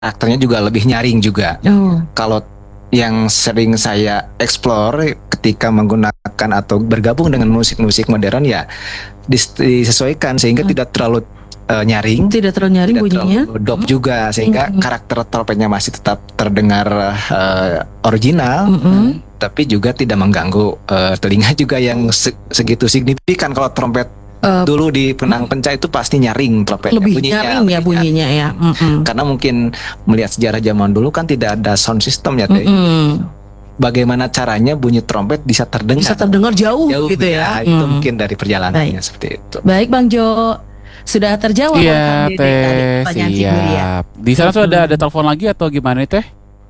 karakternya juga lebih nyaring juga. Kalau yang sering saya explore ketika menggunakan atau bergabung dengan musik-musik modern ya disesuaikan sehingga tidak terlalu nyaring, tidak terlalu bunyinya, dop juga sehingga karakter trompetnya masih tetap terdengar original, tapi juga tidak mengganggu telinga juga yang segitu signifikan. Kalau trompet dulu di Penang Penca itu pasti nyaring trompetnya, lebih nyaring ya bunyinya ya. Karena mungkin melihat sejarah zaman dulu kan tidak ada sound system ya Teh. Bagaimana caranya bunyi trompet bisa terdengar jauh gitu ya. Itu mungkin dari perjalanannya seperti itu. Baik Bang Jo, sudah terjawab. Iya Teh, siap. Di sana sudah ada telepon lagi atau gimana Teh?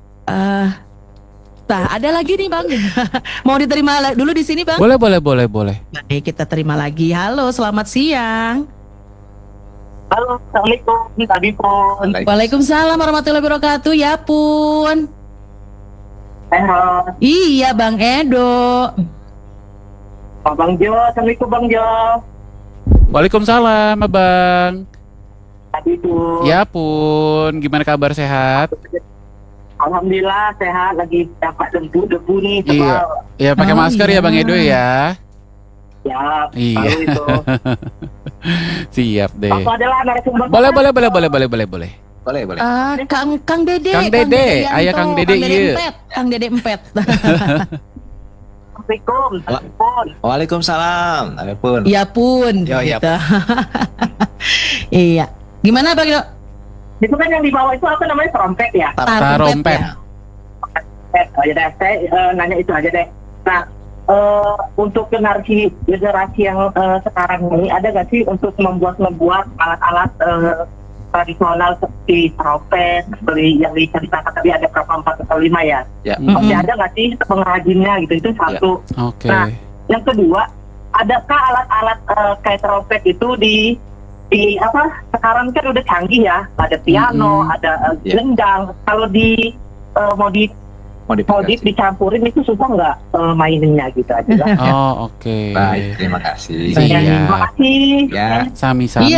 Ada lagi nih Bang. Mau diterima dulu di sini Bang? Boleh. Baik, kita terima lagi. Halo, selamat siang. Halo, Assalamualaikum, tadi pun. Waalaikumsalam warahmatullahi wabarakatuh. Ya pun. Sehat. Iya Bang Edo. Bang Jo, Assalamualaikum Bang Jo. Waalaikumsalam Abang. Tadi pun. Ya pun, gimana kabar, sehat? Alhamdulillah sehat, lagi dapat debu nih. Iya, pakai masker ya Bang Edo ya. Siap. Iya. Itu. Siap deh. Aku adalah narasumber. Boleh. Kang Dede. Ayah Kang Dede iya. Kang Dede Empet. Assalamualaikum. Waalaikumsalam. Ya pun. Gitu. Iya. Gimana Bang Edo? Itu kan yang di bawah itu apa namanya, trompet ya? Tarompet. Oh ya deh, saya nanya itu aja deh. Nah, untuk generasi yang sekarang ini ada nggak sih untuk membuat alat-alat tradisional seperti trompet, seperti yang diceritakan tadi ada berapa 4 atau 5 ya? Masih ada nggak sih pengrajinnya gitu? Itu satu. Oke. Nah, yang kedua, adakah alat-alat kayak trompet itu di sekarang kan udah canggih ya, ada piano, ada gendang. Kalau mau dicampurin itu susah nggak maininnya gitu aja lah. Oke. Baik, terima kasih. Terima kasih. Ya, sami-sami.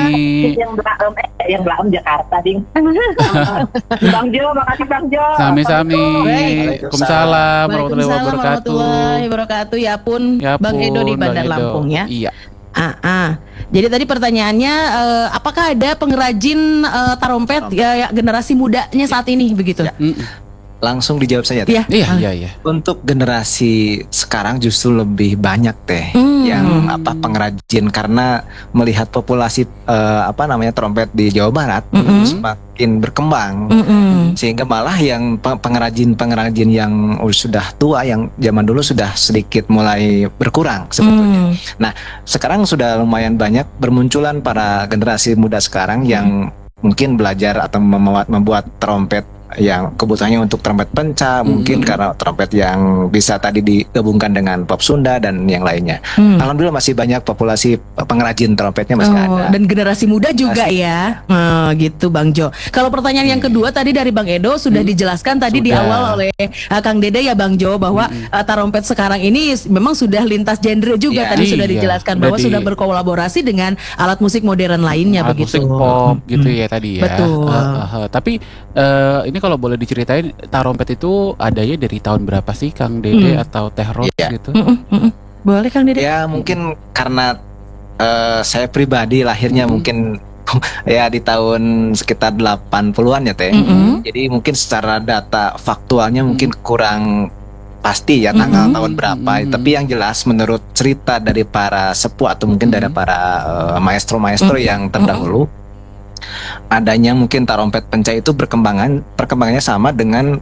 Yang belakang Jakarta, ding. Bang Jo, makasih Bang Jo. Sami-sami. Waalaikumsalam warahmatullahi wabarakatuh. Ya pun, Bang Edo di Bandar Lampung ya. Iya. Jadi tadi pertanyaannya, apakah ada pengrajin tarompet generasi mudanya saat ini begitu? Langsung dijawab saja Teh. Iya. Untuk generasi sekarang justru lebih banyak Teh yang pengrajin, karena melihat populasi trompet di Jawa Barat semakin berkembang, sehingga malah yang pengrajin yang sudah tua, yang zaman dulu sudah sedikit mulai berkurang sebetulnya. Nah, sekarang sudah lumayan banyak bermunculan para generasi muda sekarang yang mungkin belajar atau membuat trompet yang kebutuhannya untuk trompet penca, mungkin karena trompet yang bisa tadi digabungkan dengan pop Sunda dan yang lainnya. Alhamdulillah masih banyak populasi pengrajin trompetnya masih ada. Dan generasi muda juga ya. Gitu Bang Jo. Kalau pertanyaan yang kedua tadi dari Bang Edo sudah dijelaskan tadi di awal oleh Kang Dede ya Bang Jo, bahwa tarompet sekarang ini memang sudah lintas genre juga. Tadi sudah dijelaskan bahwa sudah berkolaborasi dengan alat musik modern lainnya, alat begitu. Musik pop gitu ya tadi ya. Betul. Tapi ini kalau boleh diceritain, tarompet itu adanya dari tahun berapa sih Kang Dede atau Teh Ros gitu? Boleh Kang Dede? Ya mungkin karena saya pribadi lahirnya mungkin ya di tahun sekitar 80-an ya Teh. Jadi mungkin secara data faktualnya mungkin kurang pasti ya tanggal tahun berapa. Tapi yang jelas menurut cerita dari para sepuh atau mungkin dari para maestro-maestro yang terdahulu, adanya mungkin tarompet penca itu perkembangannya sama dengan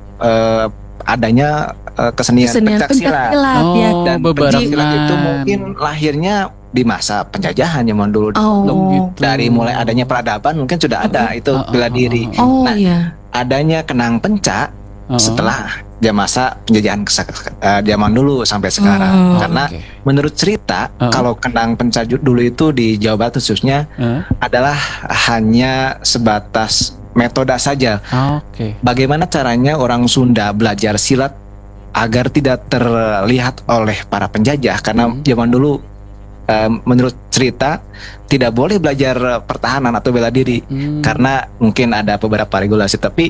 adanya kesenian pencaksilat. Dan pencaksilat itu mungkin lahirnya di masa penjajahan zaman dulu. Gitu. Dari mulai adanya peradaban mungkin sudah ada itu bela diri. Adanya kenang penca setelah masa penjajahan zaman dulu sampai sekarang. Karena menurut cerita kalau kenang penca dulu itu di Jawa Barat khususnya adalah hanya sebatas metode saja. Bagaimana caranya orang Sunda belajar silat agar tidak terlihat oleh para penjajah, karena zaman dulu menurut cerita tidak boleh belajar pertahanan atau bela diri karena mungkin ada beberapa regulasi. Tapi